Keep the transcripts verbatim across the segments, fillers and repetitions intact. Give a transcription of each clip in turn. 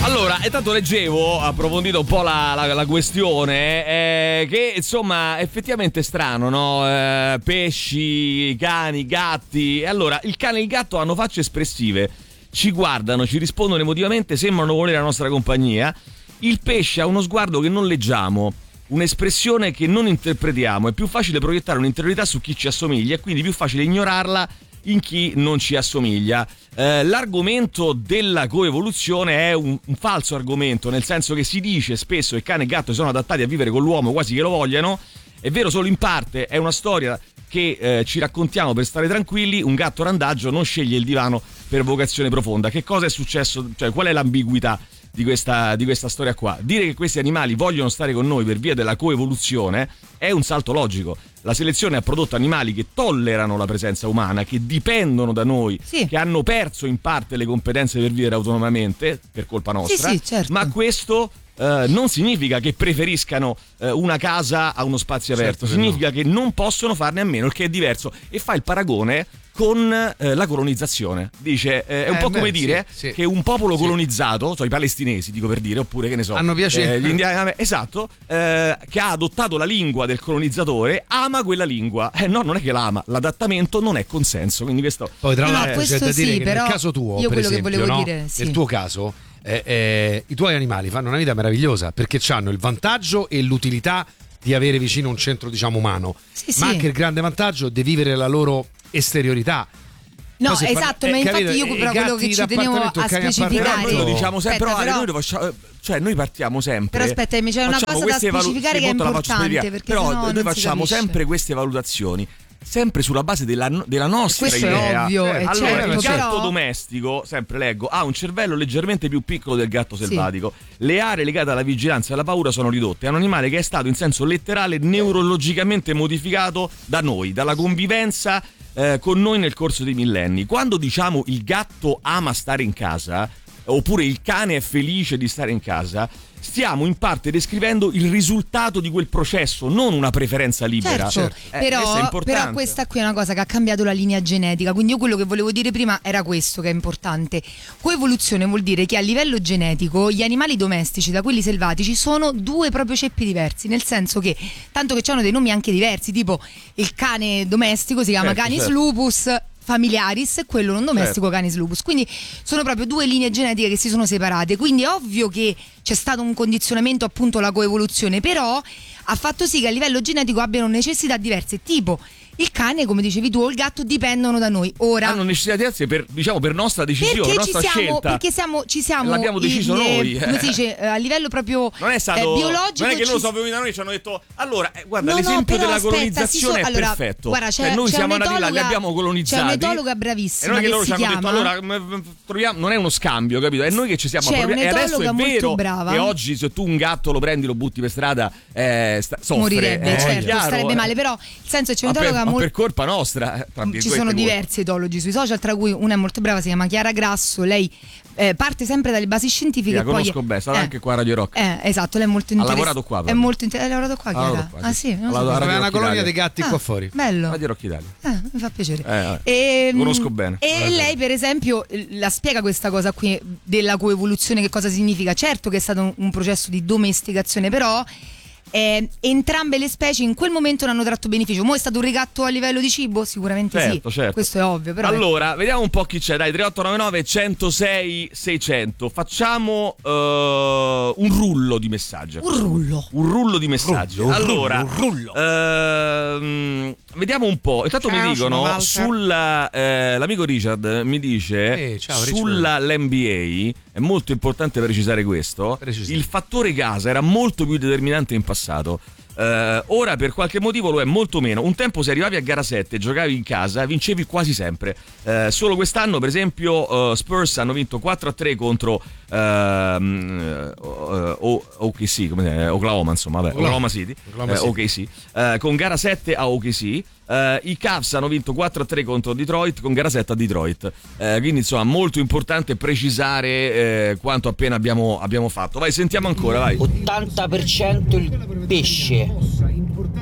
Allora, intanto leggevo, ho approfondito un po' la, la, la questione, eh, che insomma effettivamente è strano, no? Eh, pesci, cani, gatti. E allora, il cane e il gatto hanno facce espressive, ci guardano, ci rispondono emotivamente, sembrano volere la nostra compagnia. Il pesce ha uno sguardo che non leggiamo, un'espressione che non interpretiamo. È più facile proiettare un'interiorità su chi ci assomiglia e quindi più facile ignorarla in chi non ci assomiglia. Eh, l'argomento della coevoluzione è un, un falso argomento, nel senso che si dice spesso che cane e gatto sono adattati a vivere con l'uomo quasi che lo vogliano. È vero solo in parte, è una storia che eh, ci raccontiamo per stare tranquilli. Un gatto randagio non sceglie il divano per vocazione profonda. Che cosa è successo? Cioè, qual è l'ambiguità di questa, di questa storia qua? Dire che questi animali vogliono stare con noi per via della coevoluzione è un salto logico. La selezione ha prodotto animali che tollerano la presenza umana, che dipendono da noi, sì, che hanno perso in parte le competenze per vivere autonomamente per colpa nostra, sì, sì, certo. Ma questo Uh, non significa che preferiscano uh, una casa a uno spazio aperto, certo, significa che, no, che non possono farne a meno, il che è diverso. E fa il paragone con uh, la colonizzazione. Dice, uh, è un eh, po' beh, come dire sì, sì. che un popolo sì. colonizzato, cioè i palestinesi, dico per dire, oppure che ne so, hanno piacere. Eh, gli indiani, esatto, eh, che ha adottato la lingua del colonizzatore, ama quella lingua. Eh no, non è che l'ama, l'adattamento non è consenso. Quindi questo. Poi tra no, l'altro c'è da dire sì, che però nel caso tuo, io per quello esempio, che volevo no? dire, sì. nel tuo caso. Eh, eh, i tuoi animali fanno una vita meravigliosa perché hanno il vantaggio e l'utilità di avere vicino un centro, diciamo, umano, sì, ma sì. anche il grande vantaggio di vivere la loro esteriorità. No, Cose esatto, fa- ma eh, infatti capito? io però quello che ci tenevo a specificare. Però noi lo diciamo sempre, aspetta, però, però... noi lo facciamo, cioè noi partiamo sempre. Però aspetta, mi c'è una cosa da specificare che è importante, perché però noi facciamo sempre queste valutazioni sempre sulla base della, della nostra questo idea. È ovvio, eh, è allora, certo, il gatto però... domestico, sempre leggo, ha un cervello leggermente più piccolo del gatto selvatico. Sì. Le aree legate alla vigilanza e alla paura sono ridotte. È un animale che è stato in senso letterale neurologicamente modificato da noi, dalla convivenza eh, con noi nel corso dei millenni. Quando diciamo il gatto ama stare in casa, oppure il cane è felice di stare in casa, stiamo in parte descrivendo il risultato di quel processo, non una preferenza libera. Certo, eh, però, però questa qui è una cosa che ha cambiato la linea genetica, quindi io quello che volevo dire prima era questo che è importante. Coevoluzione vuol dire che a livello genetico gli animali domestici da quelli selvatici sono due proprio ceppi diversi, nel senso che tanto che hanno dei nomi anche diversi, tipo il cane domestico si chiama certo, Canis certo. lupus familiaris e quello non domestico, certo. Canis lupus, quindi sono proprio due linee genetiche che si sono separate, quindi è ovvio che c'è stato un condizionamento, appunto la coevoluzione, però ha fatto sì che a livello genetico abbiano necessità diverse, tipo il cane, come dicevi tu, o il gatto dipendono da noi. Ora hanno necessità diverse per, diciamo, per nostra decisione, perché nostra ci siamo, scelta. Perché siamo, ci siamo l'abbiamo deciso in, noi. Come si dice, a livello proprio non è stato, eh, biologico. Non è che ci... loro sono venuti da noi e ci hanno detto allora, eh, guarda, no, l'esempio no, però, della aspetta, colonizzazione so, è allora, perfetto. Guarda, c'è, cioè, noi c'è siamo andati là, li etologa, abbiamo colonizzati. C'è un'etologa bravissima. E non è che che loro si ci hanno chiama... detto allora troviamo, non è uno scambio, capito? È noi che ci siamo appropri- e adesso è vero brava. che oggi se tu un gatto lo prendi, lo butti per strada, eh, sta, soffre. Morirebbe, eh, certo, chiaro, starebbe eh. male, però il senso è c'è ma un'etologa per, molto... per colpa nostra. Ci sono diversi etologi sui social, tra cui una è molto brava, si chiama Chiara Grasso, lei eh, parte sempre dalle basi scientifiche. La e poi conosco bene, stava eh, anche qua a Radio Rock. Eh, esatto, lei è molto interessante. Ha lavorato qua. È molto inter- ha lavorato qua, Chiara? lavorato qua, sì. Ah sì, non so. Aveva una colonia dei gatti ah, qua fuori. Bello. Radio Rock Italia. Eh, mi fa piacere. Eh, e, conosco bene. E eh, lei, per esempio, la spiega questa cosa qui della coevoluzione, che cosa significa. Certo che è stato un, un processo di domesticazione, però Eh, entrambe le specie in quel momento ne hanno tratto beneficio. Mo' è stato un ricatto a livello di cibo? Sicuramente certo, sì, certo. questo è ovvio, però allora, vediamo un po' chi c'è. Dai, tre otto nove nove uno zero sei sei zero zero. Facciamo uh, un rullo di messaggi. Un rullo Un rullo di messaggi. Rullo, allora, un rullo. Uh, vediamo un po'. Intanto ciao, mi dicono sulla eh, l'amico Richard mi dice eh, ciao, sulla l'N B A è molto importante precisare questo. Precisare. Il fattore casa era molto più determinante in passato. Uh, ora per qualche motivo lo è molto meno. Un tempo se arrivavi a gara sette e giocavi in casa vincevi quasi sempre. Uh, solo quest'anno per esempio uh, Spurs hanno vinto quattro a tre contro uh, uh, O K C, come Oklahoma, insomma, vabbè, Oklahoma City, Oklahoma uh, O K C, uh, con gara sette a O K C. Uh, I Cavs hanno vinto quattro a tre contro Detroit con gara sette a Detroit. Uh, quindi insomma molto importante precisare eh, quanto appena abbiamo, abbiamo fatto. Vai, sentiamo ancora, vai. ottanta per cento il pesce,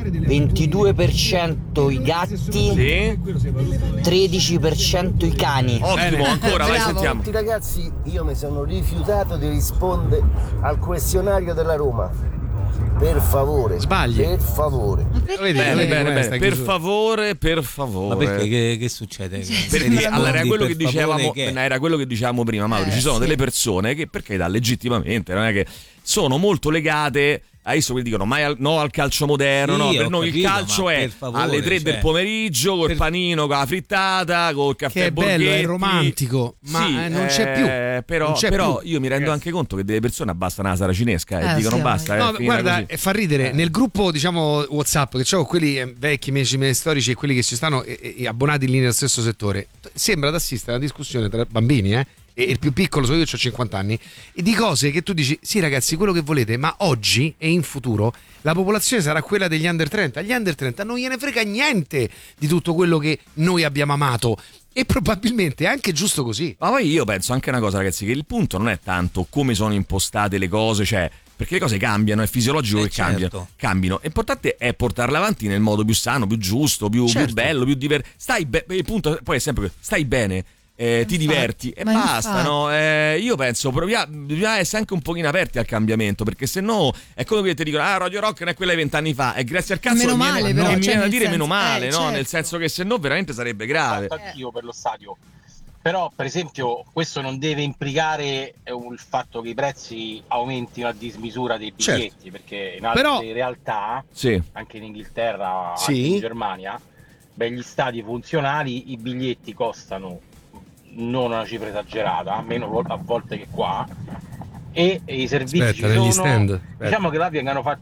ventidue per cento i gatti, Sì. tredici per cento i cani. Ottimo, ancora, vai, Bravo. sentiamo. Tutti ragazzi, io mi sono rifiutato di rispondere al questionario della Roma. Per favore. Sbagli. Per favore. Vedi, Bene, vedi bene, com'è bene. sta Per chiusura? favore, per favore. Ma perché che, che succede? Perché allora era quello che Per favore, dicevamo, che- era quello che dicevamo prima, Mauro. Eh, Ci sono sì. delle persone che, per carità, legittimamente, non è che sono molto legate. Adesso quelli dicono mai al, no al calcio moderno, Sì, no, per ho noi il capito, calcio ma è per favore, alle tre cioè, del pomeriggio col per- panino, con la frittata, col caffè Che è bello, è Borghetti. romantico, ma Sì, eh, non c'è più. eh, Però, Non c'è però più. io mi rendo anche conto che delle persone abbassano la saracinesca e Eh, dicono sì, basta. No, è finita guarda, così. eh, fa ridere. Nel gruppo, diciamo, WhatsApp, che c'ho quelli eh, vecchi, amici miei storici e quelli che ci stanno eh, eh, abbonati lì nel stesso settore, sembra di assistere a una discussione tra bambini, eh? E il più piccolo sono io, ho cinquanta anni, e di cose che tu dici, sì ragazzi, quello che volete, ma oggi e in futuro la popolazione sarà quella degli under trenta. Gli under trenta non gliene frega niente di tutto quello che noi abbiamo amato. E probabilmente è anche giusto così. Ma poi io penso anche una cosa, ragazzi, che il punto non è tanto come sono impostate le cose, cioè, perché le cose cambiano, è fisiologico Eh, che cambiano, certo. cambino. L'importante è portarle avanti nel modo più sano, più giusto, più, più Certo. bello, più divertente. Stai be- il punto poi è sempre questo, stai bene. eh, ti Infatti, diverti e ma basta, infatti. no? Eh, io penso proprio bisogna essere anche un pochino aperti al cambiamento, perché se no è come che ti dicono ah Radio Rock non è quella di vent'anni fa, e grazie al cazzo Meno mi male, viene, però, no, mi cioè, viene da nel dire meno senso- male, eh, no? certo. Nel senso che se no veramente sarebbe grave. Fatto anch'io per lo stadio. Però, per esempio, questo non deve implicare eh, il fatto che i prezzi aumentino a dismisura dei biglietti, perché in altre Però- realtà, Sì. anche in Inghilterra, Sì. anche in Germania, beh, gli stadi funzionali, i biglietti costano non una cifra esagerata, meno vol- a volte che qua, e, e i servizi Aspetta, ci negli sono. stand. Aspetta. Diciamo che là vengano fatti